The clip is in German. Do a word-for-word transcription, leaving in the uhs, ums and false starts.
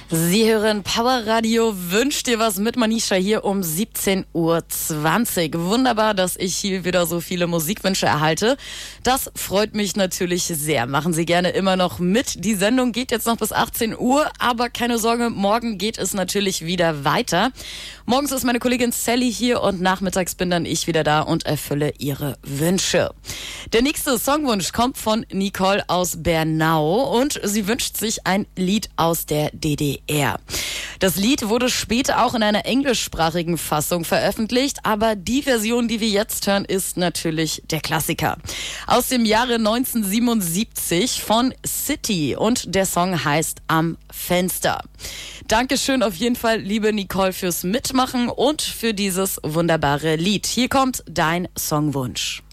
Sie hören Power Radio Wünsch dir was mit Manisha hier um siebzehn Uhr zwanzig. Wunderbar, dass ich hier wieder so viele Musikwünsche erhalte. Das freut mich natürlich sehr. Machen Sie gerne immer noch mit. Die Sendung geht jetzt noch bis achtzehn Uhr, aber keine Sorge, morgen geht es natürlich wieder weiter. Morgens ist meine Kollegin Sally hier und nachmittags bin dann ich wieder da und erfülle Ihre Wünsche. Der nächste Songwunsch kommt von Nicole aus Bernau und sie wünscht sich ein Lied aus der D D R. Das Lied wurde später auch in einer englischsprachigen Fassung veröffentlicht, aber die Version, die wir jetzt hören, ist natürlich der Klassiker. Aus dem Jahre neunzehnhundertsiebenundsiebzig von City und der Song heißt Am Fenster. Dankeschön auf jeden Fall, liebe Nicole, fürs Mitmachen und für dieses wunderbare Lied. Hier kommt dein Songwunsch.